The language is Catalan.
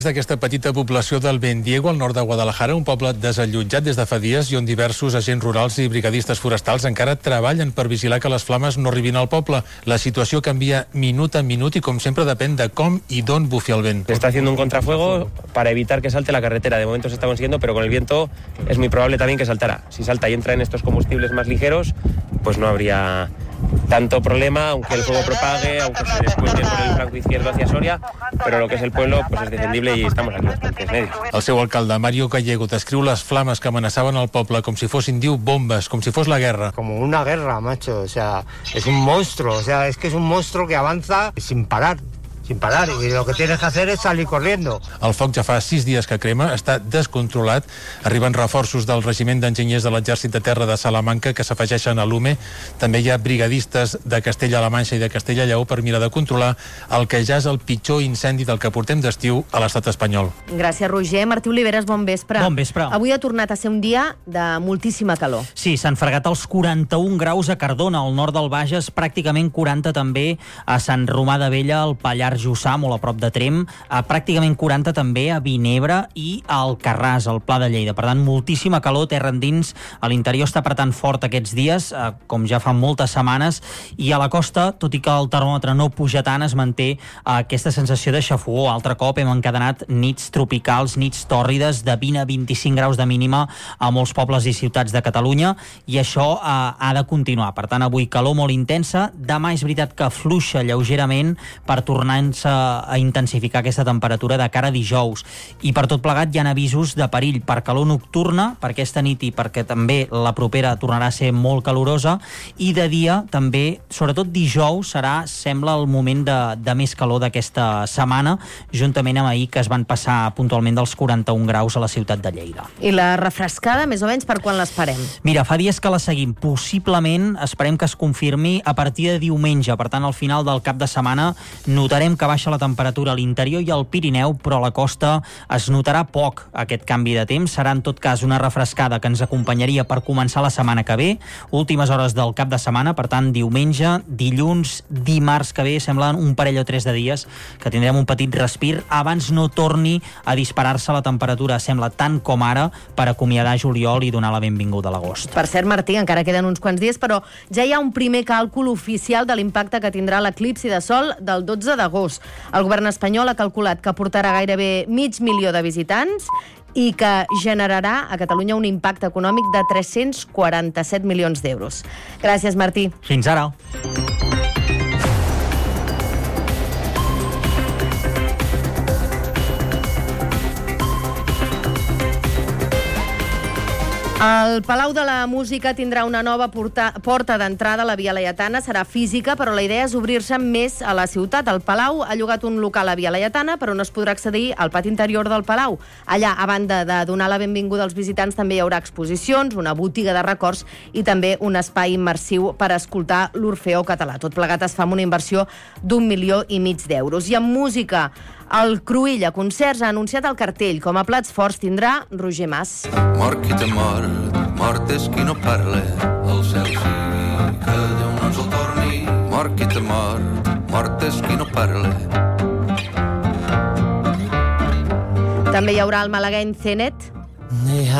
D'aquesta petita població del Bendiego, al nord de Guadalajara, un poble desallotjat des de fa dies i on diversos agents rurals i brigadistes forestals encara treballen per vigilar que les flames no arribin al poble. La situació canvia minut a minut i, com sempre, depèn de com i d'on bufi el vent. Se está haciendo un contrafuego para evitar que salte la carretera. De momento se está consiguiendo, pero con el viento es muy probable también que saltará. Si salta y entra en estos combustibles más ligeros, pues no habría tanto problema, aunque el fuego propague, aunque se descuente por el flanco izquierdo hacia Soria, pero lo que es el pueblo pues es defendible y estamos aquí bastante medios. El seu alcalde, Mario Gallego, descriu les flames que amenaçaven el poble com si fossin, diu, bombes, com si fos la guerra. Como una guerra, macho, o sea, es un monstruo, o sea, es que es un monstruo que avanza sin parar, y lo que tienes que hacer es salir corriendo. El foc ja fa 6 dies que crema, està descontrolat. Arriben reforços del regiment d'enginyers de l'Exèrcit de Terra de Salamanca que s'afegeixen a l'UME. També hi ha brigadistes de Castella-La Manxa i de Castella-Lleó per mirar de controlar el que ja és el pitjor incendi del que portem d'estiu a l'estat espanyol. Gràcies, Roger. Martí Oliveres, bon vespre. Bon vespre. Avui ha tornat a ser un dia de moltíssima calor. Sí, s'han fregat els 41 graus a Cardona, al nord del Bages, pràcticament 40 també a Sant Romà de Vella, al Pallars Jussà, molt a prop de Tremp, pràcticament 40 també a Vinebre i a Alcarràs, al Pla de Lleida. Per tant, moltíssima calor, terra endins. A l'interior està apretant fort aquests dies, com ja fa moltes setmanes, i a la costa, tot i que el termòmetre no puja tant, es manté aquesta sensació de xafogor. Altre cop hem encadenat nits tropicals, nits tòrrides de 20 a 25 graus de mínima a molts pobles i ciutats de Catalunya, i això ha de continuar. Per tant, avui calor molt intensa. Demà és veritat que fluixa lleugerament per tornar a intensificar aquesta temperatura de cara a dijous. I per tot plegat hi ha avisos de perill per calor nocturna, per aquesta nit i perquè també la propera tornarà a ser molt calorosa, i de dia també, sobretot dijous, sembla el moment de més calor d'aquesta setmana, juntament amb ahir que es van passar puntualment dels 41 graus a la ciutat de Lleida. I la refrescada, més o menys, per quan l'esperem? Mira, fa dies que la seguim. Possiblement, esperem que es confirmi a partir de diumenge. Per tant, al final del cap de setmana notarem que baixa la temperatura a l'interior i al Pirineu, però a la costa es notarà poc aquest canvi de temps. Serà en tot cas una refrescada que ens acompanyaria per començar la setmana que ve, últimes hores del cap de setmana, per tant diumenge, dilluns, dimarts que ve, semblen un parell o 3 de dies que tindrem un petit respir abans no torni a disparar-se la temperatura, sembla tant com ara, per acomiadar juliol i donar la benvinguda a l'agost. Per cert, Martí, encara queden uns quants dies, però ja hi ha un primer càlcul oficial de l'impacte que tindrà l'eclipsi de sol del 12 d'agost. El govern espanyol ha calculat que portarà gairebé 500.000 de visitants i que generarà a Catalunya un impacte econòmic de 347 milions d'euros. Gràcies, Martí. Fins ara. El Palau de la Música tindrà una nova porta d'entrada a la Via Laietana. Serà física, però la idea és obrir-se més a la ciutat. El Palau ha llogat un local a Via Laietana, però no es podrà accedir al pati interior del Palau. Allà, a banda de donar la benvinguda als visitants, també hi haurà exposicions, una botiga de records i també un espai immersiu per escoltar l'Orfeó Català. Tot plegat es fa amb una inversió d'1,5 milions d'euros. I amb música, el Cruïlla Concerts ha anunciat el cartell. Com a plats forts tindrà Roger Mas. Mort qui té mort és qui no parla, el cel sigui que Déu no ens el torni. Mort qui té mort és qui no parla. També hi haurà el malagueny Zenet.